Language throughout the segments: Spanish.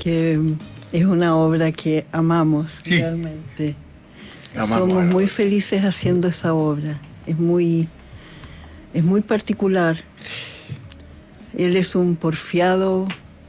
porque es una obra que amamos, sí, realmente. Amamos, Somos muy felices haciendo esa obra. Es muy particular. Él es un porfiado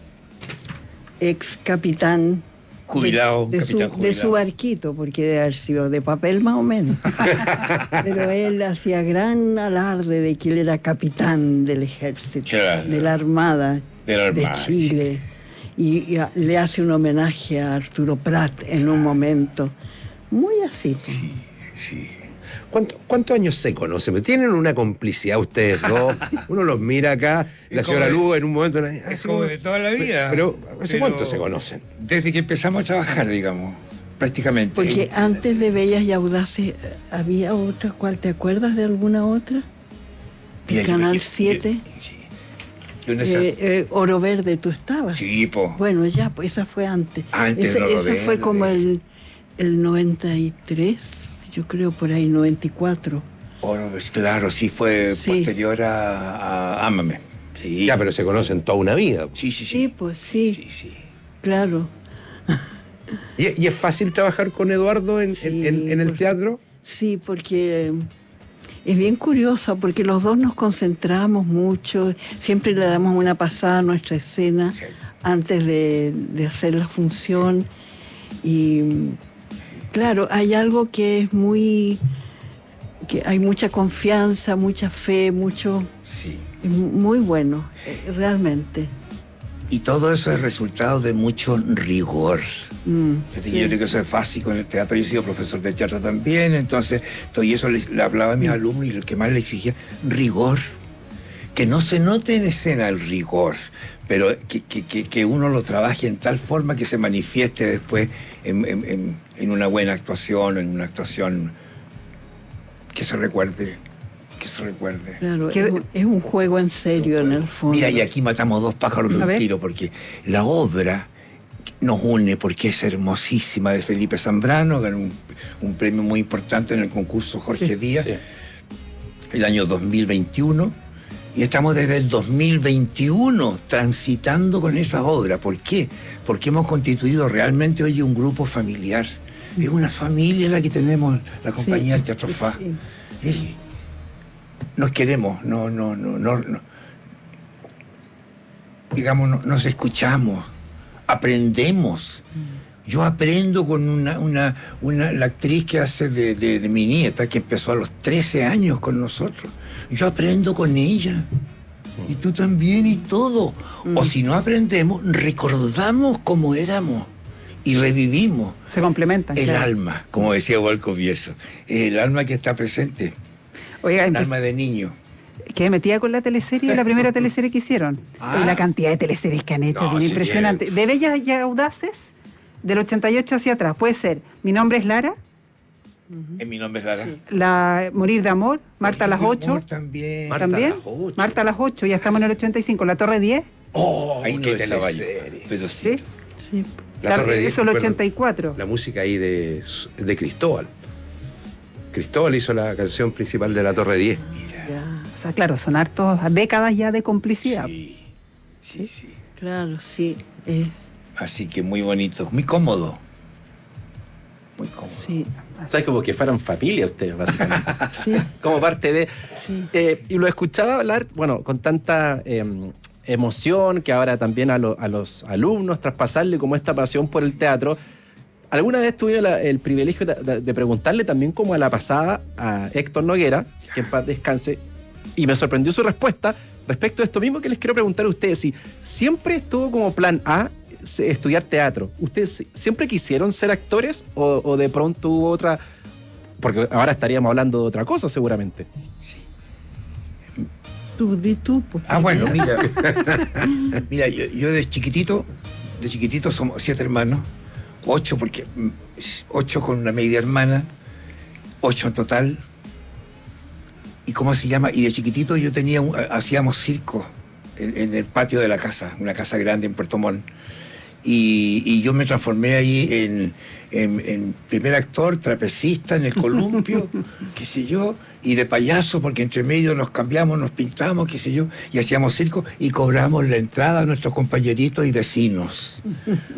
ex capitán jubilado, de su barquito, porque debe haber sido de papel más o menos. Pero él hacía gran alarde de que él era capitán del ejército, claro, de la Armada de Chile. Sí. Y le hace un homenaje a Arturo Prat en un momento. Muy así. Sí, sí. ¿Cuántos años se conocen? ¿Tienen una complicidad ustedes dos? Uno los mira acá, la señora Luz en un momento... Es como de toda la vida. Pero ¿hace cuánto se conocen? Desde que empezamos a trabajar, digamos, prácticamente. Porque antes de Bellas y Audaces había otra, ¿cuál? ¿Te acuerdas de alguna otra? El Canal 7. Oro Verde, ¿tú estabas? Sí, po. Bueno, ya, pues esa fue antes. Esa fue como el 93, yo creo, por ahí, 94. Claro, sí, fue posterior a Ámame. Sí. Ya, pero se conocen toda una vida. Sí, pues sí. Sí. Claro. ¿Y es fácil trabajar con Eduardo en el teatro? Sí, porque es bien curioso, porque los dos nos concentramos mucho, siempre le damos una pasada a nuestra escena antes de hacer la función. Y claro, hay algo que es que hay mucha confianza, mucha fe, mucho... Sí. Es muy bueno, realmente. Y todo eso es resultado de mucho rigor. Sí. Yo creo que eso es básico en el teatro. Yo he sido profesor de teatro también, entonces todo eso le hablaba a mis alumnos y lo que más le exigía, rigor. Que no se note en escena el rigor, pero que uno lo trabaje en tal forma que se manifieste después en una buena actuación, en una actuación que se recuerde. Claro, es un juego en serio en el fondo. Mira, y aquí matamos dos pájaros de un tiro, porque la obra nos une porque es hermosísima, de Felipe Zambrano, ganó un premio muy importante en el concurso Jorge Díaz, el año 2021, y estamos desde el 2021 transitando con esa obra. ¿Por qué? Porque hemos constituido realmente hoy un grupo familiar. Es una familia la que tenemos, la compañía del Teatro Fa. Nos queremos, digamos, nos escuchamos, aprendemos. Yo aprendo con la actriz que hace de mi nieta, que empezó a los 13 años con nosotros. Yo aprendo con ella. Y tú también, y todo. O si no aprendemos, recordamos cómo éramos y revivimos. Se complementan. El alma, como decía Walco Bieso, el alma que está presente. Oiga, el alma de niño. Quedé metida con la teleserie, la primera teleserie que hicieron. Y la cantidad de teleseries que han hecho, bien impresionante. De Bellas y Audaces, del 88 hacia atrás. Puede ser Mi nombre es Lara. Mi nombre es Lara. La Morir de Amor, Marta a las 8. También. Marta a las 8, ya estamos en el 85. La Torre 10. Ahí que te la vaya. Pero sí. La Torre 10. Eso el 84. La música ahí de Cristóbal. Cristóbal hizo la canción principal de La Torre 10. Mira. O sea, claro, son hartos décadas ya de complicidad. Sí. Claro, sí. Así que muy bonito, muy cómodo. Muy cómodo. Sí. ¿Sabes? Como que fueran familia ustedes, básicamente. Sí. Como parte de... Sí. Y lo escuchaba hablar, bueno, con tanta emoción, que ahora también a los alumnos traspasarle como esta pasión por el teatro. Alguna vez tuve el privilegio de preguntarle también como a la pasada a Héctor Noguera, que en paz descanse, y me sorprendió su respuesta respecto a esto mismo que les quiero preguntar a ustedes. Si siempre estuvo como plan A estudiar teatro, ¿ustedes siempre quisieron ser actores o de pronto hubo otra? Porque ahora estaríamos hablando de otra cosa seguramente. Sí. Tú. Pues, bueno, mira, yo de chiquitito somos 7 hermanos. 8 con una media hermana, 8 en total. ¿Y cómo se llama? Y de chiquitito yo hacíamos circo en el patio de la casa, una casa grande en Puerto Montt. Y yo me transformé ahí en primer actor, trapecista, en el columpio, qué sé yo, y de payaso, porque entre medio nos cambiamos, nos pintamos, qué sé yo, y hacíamos circo y cobramos la entrada a nuestros compañeritos y vecinos.